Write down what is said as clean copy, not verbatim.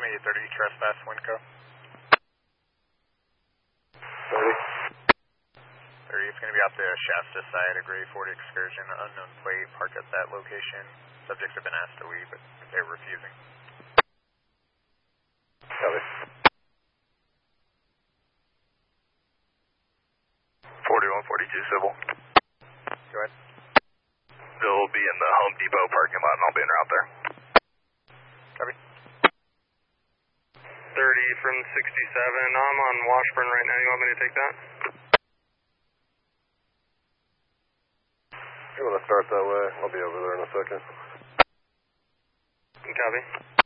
2830 trespass Winco. 30. 30, it's going to be out the Shasta side, a gray Ford Excursion, unknown plate, parked at that location. Subjects have been asked to leave, but they're refusing. Copy. 4142 Civil. Go ahead. They'll be in the Home Depot parking lot and I'll be en route there. Copy. 30 from 67. I'm on Washburn right now. You want me to take that? You want to start that way? I'll be over there in a second. Copy.